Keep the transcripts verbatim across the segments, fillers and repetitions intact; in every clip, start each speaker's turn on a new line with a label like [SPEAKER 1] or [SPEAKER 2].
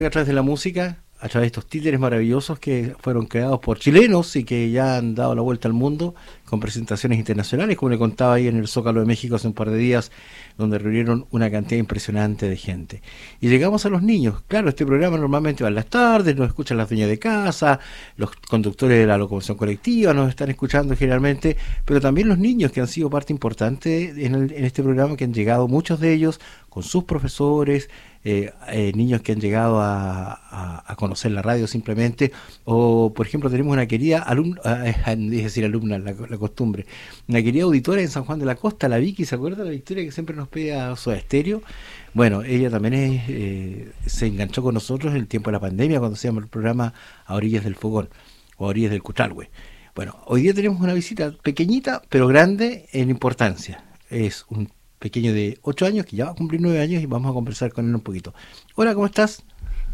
[SPEAKER 1] A través de la música, a través de estos títeres maravillosos que fueron creados por chilenos y que ya han dado la vuelta al mundo con presentaciones internacionales, como le contaba ahí en el Zócalo de México hace un par de días, donde reunieron una cantidad impresionante de gente. Y llegamos a los niños. Claro, este programa normalmente va en las tardes, nos escuchan las dueñas de casa, los conductores de la locomoción colectiva nos están escuchando generalmente, pero también los niños que han sido parte importante en, el, en este programa, que han llegado muchos de ellos con sus profesores, Eh, eh, niños que han llegado a, a, a conocer la radio simplemente, o por ejemplo tenemos una querida alumna, eh, dije decir alumna, la, la costumbre, una querida auditora en San Juan de la Costa, la Vicky, ¿se acuerda? La Victoria, que siempre nos pide a Soda Stereo. Bueno, ella también es, eh, se enganchó con nosotros en el tiempo de la pandemia, cuando hacíamos el programa A Orillas del Fogón, o A Orillas del Cutralhue. Bueno, hoy día tenemos una visita pequeñita, pero grande en importancia. Es un pequeño de ocho años, que ya va a cumplir nueve años, y vamos a conversar con él un poquito. Hola, ¿cómo estás?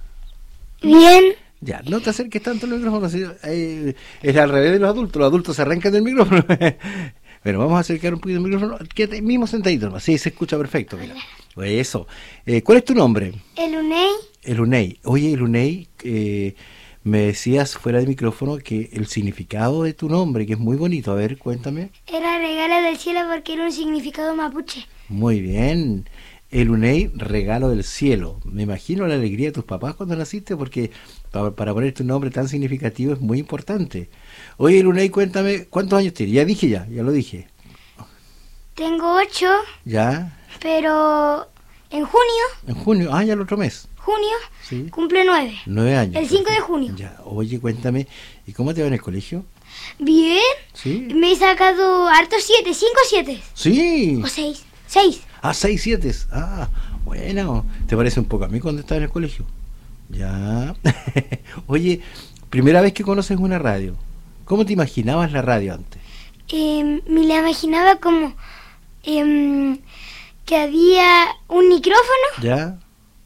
[SPEAKER 2] Bien.
[SPEAKER 1] Ya, no te acerques tanto al micrófono, si, eh, es al revés de los adultos, los adultos se arrancan del micrófono. Bueno, vamos a acercar un poquito el micrófono, quédate mismo sentadito, ¿no? Sí, se escucha perfecto, mira. Eso. Eh, ¿Cuál es tu nombre?
[SPEAKER 2] Eluney.
[SPEAKER 1] Eluney. Oye, Eluney, eh, me decías fuera de micrófono que el significado de tu nombre, que es muy bonito, a ver, cuéntame.
[SPEAKER 2] Era regalo del cielo porque era un significado mapuche.
[SPEAKER 1] Muy bien. Eluney, regalo del cielo. Me imagino la alegría de tus papás cuando naciste, porque para, para ponerte un nombre tan significativo es muy importante. Oye, Eluney, cuéntame, ¿cuántos años tienes? Ya dije ya, ya lo dije.
[SPEAKER 2] Tengo ocho.
[SPEAKER 1] ¿Ya?
[SPEAKER 2] Pero en junio.
[SPEAKER 1] En junio, ah, ya el otro mes.
[SPEAKER 2] Junio,
[SPEAKER 1] sí.
[SPEAKER 2] Cumple nueve.
[SPEAKER 1] Nueve años.
[SPEAKER 2] El cinco de junio.
[SPEAKER 1] Ya, oye, cuéntame, ¿y cómo te va en el colegio?
[SPEAKER 2] Bien.
[SPEAKER 1] Sí.
[SPEAKER 2] Me he sacado hartos siete, cinco siete.
[SPEAKER 1] Sí.
[SPEAKER 2] O seis. Seis.
[SPEAKER 1] Ah, seis siete. Ah, bueno. ¿Te parece un poco a mí cuando estaba en el colegio? Ya. Oye, primera vez que conoces una radio. ¿Cómo te imaginabas la radio antes?
[SPEAKER 2] Eh, me la imaginaba como eh, que había un micrófono.
[SPEAKER 1] Ya.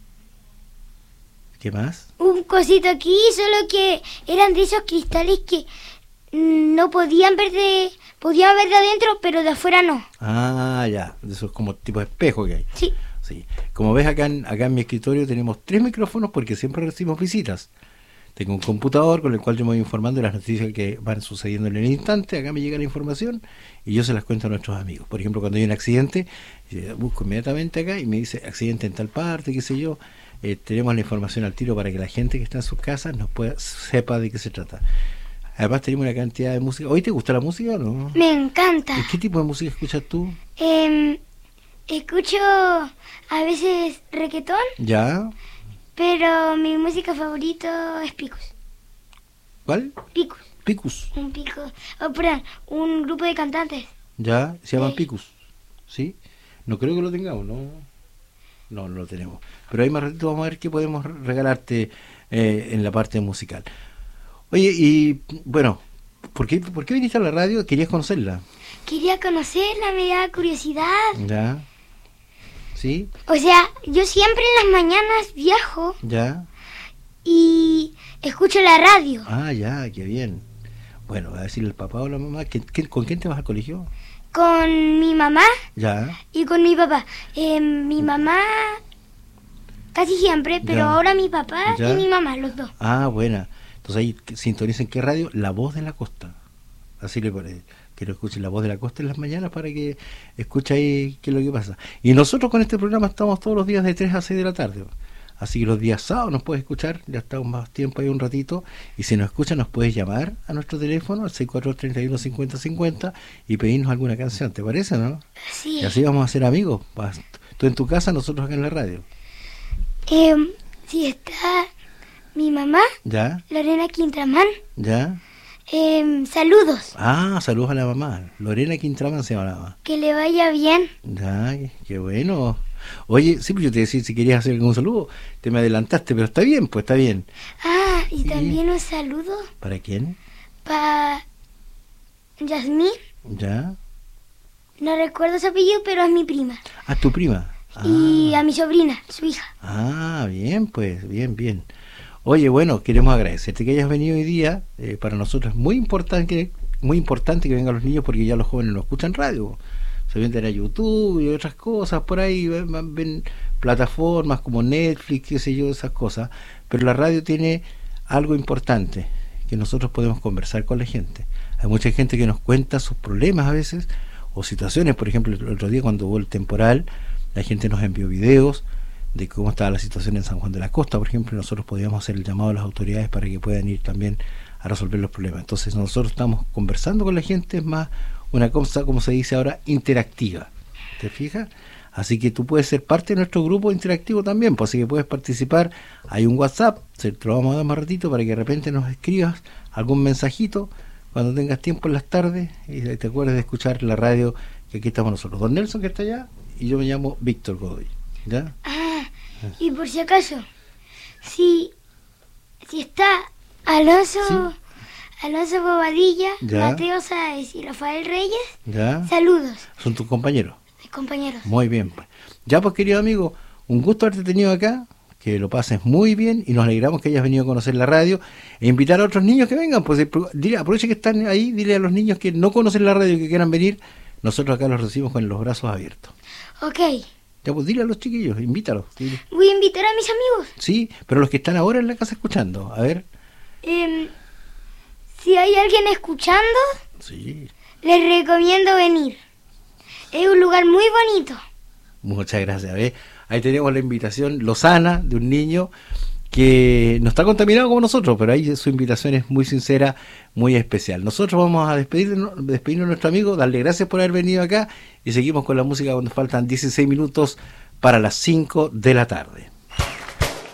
[SPEAKER 1] ¿Qué más?
[SPEAKER 2] Un cosito aquí, solo que eran de esos cristales que no podían ver de... Podían ver de adentro, pero de afuera no.
[SPEAKER 1] Ah, ya. De esos como tipos de espejo que hay.
[SPEAKER 2] Sí.
[SPEAKER 1] Sí. Como ves, acá en, acá en mi escritorio tenemos tres micrófonos porque siempre recibimos visitas. Tengo un computador con el cual yo me voy informando de las noticias que van sucediendo en el instante. Acá me llega la información y yo se las cuento a nuestros amigos. Por ejemplo, cuando hay un accidente, busco inmediatamente acá y me dice accidente en tal parte, qué sé yo. Eh, tenemos la información al tiro para que la gente que está en sus casas nos pueda sepa de qué se trata. Además tenemos una cantidad de música. ¿Hoy te gusta la música o no?
[SPEAKER 2] Me encanta.
[SPEAKER 1] ¿Y qué tipo de música escuchas tú?
[SPEAKER 2] Eh, escucho a veces reggaetón.
[SPEAKER 1] ¿Ya?
[SPEAKER 2] Pero mi música favorita es Picus.
[SPEAKER 1] ¿Cuál?
[SPEAKER 2] Picus.
[SPEAKER 1] Picus.
[SPEAKER 2] Un pico. Oh, perdón, un grupo de cantantes.
[SPEAKER 1] ¿Ya? ¿Se llaman
[SPEAKER 2] Sí.
[SPEAKER 1] Picus? ¿Sí? No creo que lo tengamos, ¿no? No, no lo tenemos. Pero ahí más ratito vamos a ver qué podemos regalarte eh, en la parte musical. Oye, y bueno, ¿por qué, ¿por qué viniste a la radio? ¿Querías conocerla?
[SPEAKER 2] Quería conocerla, me da curiosidad.
[SPEAKER 1] ¿Ya? ¿Sí?
[SPEAKER 2] O sea, yo siempre en las mañanas viajo
[SPEAKER 1] ¿Ya?
[SPEAKER 2] y escucho la radio.
[SPEAKER 1] Ah, ya, qué bien. Bueno, a decirle al papá o a la mamá, ¿qué, qué, ¿con quién te vas al colegio?
[SPEAKER 2] Con mi mamá
[SPEAKER 1] Ya.
[SPEAKER 2] y con mi papá. Eh, mi mamá casi siempre, pero
[SPEAKER 1] Ya.
[SPEAKER 2] ahora mi papá
[SPEAKER 1] Ya.
[SPEAKER 2] y mi mamá, los dos.
[SPEAKER 1] Ah, buena. Entonces ahí sintonicen qué radio, La Voz de la Costa. Así le pone, que lo escuchen La Voz de la Costa en las mañanas para que escuche ahí qué es lo que pasa. Y nosotros con este programa estamos todos los días de tres a seis de la tarde. Así que los días sábados nos puedes escuchar, ya estamos más tiempo ahí un ratito. Y si nos escuchas nos puedes llamar a nuestro teléfono al seis cuatro dos, tres uno, cinco cero cinco cero y pedirnos alguna canción, ¿te parece, no?
[SPEAKER 2] Sí.
[SPEAKER 1] Y así vamos a ser amigos. Vas- Tú en tu casa, nosotros acá en la radio.
[SPEAKER 2] Eh, sí, está mi mamá,
[SPEAKER 1] ¿Ya?
[SPEAKER 2] Lorena Quintramán.
[SPEAKER 1] ¿Ya?
[SPEAKER 2] Eh, saludos.
[SPEAKER 1] Ah, saludos a la mamá. Lorena Quintraman se llama la mamá.
[SPEAKER 2] Que le vaya bien.
[SPEAKER 1] Ya, qué, qué bueno. Oye, sí, pues yo te decía si querías hacer algún saludo, te me adelantaste, pero está bien, pues está bien.
[SPEAKER 2] Ah, y
[SPEAKER 1] ¿Y?
[SPEAKER 2] también un saludo
[SPEAKER 1] ¿Para quién?
[SPEAKER 2] para Yasmín.
[SPEAKER 1] ¿Ya?
[SPEAKER 2] No recuerdo su apellido, pero es mi prima.
[SPEAKER 1] Ah, tu prima. Ah,
[SPEAKER 2] Y a mi sobrina, su hija.
[SPEAKER 1] ah, bien, pues, bien, bien. Oye, bueno, queremos agradecerte que hayas venido hoy día. Eh, para nosotros es muy importante, muy importante que vengan los niños porque ya los jóvenes no escuchan radio. se meten a YouTube y otras cosas por ahí, ven, ven plataformas como Netflix, qué sé yo, esas cosas, pero la radio tiene algo importante, que nosotros podemos conversar con la gente. Hay mucha gente que nos cuenta sus problemas a veces, o situaciones. Por ejemplo, el otro día cuando hubo el temporal, la gente nos envió videos de cómo estaba la situación en San Juan de la Costa, por ejemplo, y nosotros podíamos hacer el llamado a las autoridades para que puedan ir también a resolver los problemas. Entonces nosotros estamos conversando con la gente, es más una cosa, como se dice ahora, interactiva. ¿Te fijas? Así que tú puedes ser parte de nuestro grupo interactivo también, pues, así que puedes participar. Hay un WhatsApp, te lo vamos a dar más ratito para que de repente nos escribas algún mensajito cuando tengas tiempo en las tardes y te acuerdes de escuchar la radio, que aquí estamos nosotros. Don Nelson, que está allá, y yo me llamo Víctor Godoy. ¿Ya?
[SPEAKER 2] Ah, y por si acaso, si, si está Alonso, ¿sí? Alonso Bobadilla, ¿ya? Mateo Sáez y Rafael Reyes, ¿ya? Saludos.
[SPEAKER 1] Son tus compañeros.
[SPEAKER 2] Compañeros.
[SPEAKER 1] Muy bien, pues. Ya, pues, querido amigo, un gusto haberte tenido acá, que lo pases muy bien y nos alegramos que hayas venido a conocer la radio e invitar a otros niños que vengan. Pues dile, aprovecha que están ahí, dile a los niños que no conocen la radio y que quieran venir, nosotros acá los recibimos con los brazos abiertos.
[SPEAKER 2] Ok.
[SPEAKER 1] Ya, pues dile a los chiquillos, invítalos. Dile.
[SPEAKER 2] Voy a invitar a mis amigos.
[SPEAKER 1] Sí, pero los que están ahora en la casa escuchando, a ver.
[SPEAKER 2] Eh, si hay alguien escuchando,
[SPEAKER 1] sí,
[SPEAKER 2] les recomiendo venir. Es un lugar muy bonito.
[SPEAKER 1] Muchas gracias. ¿eh? Ahí tenemos la invitación lozana de un niño que no está contaminado como nosotros, pero ahí su invitación es muy sincera, muy especial. Nosotros vamos a despedirnos, despedirnos de nuestro amigo, darle gracias por haber venido acá y seguimos con la música cuando faltan dieciséis minutos para las cinco de la tarde.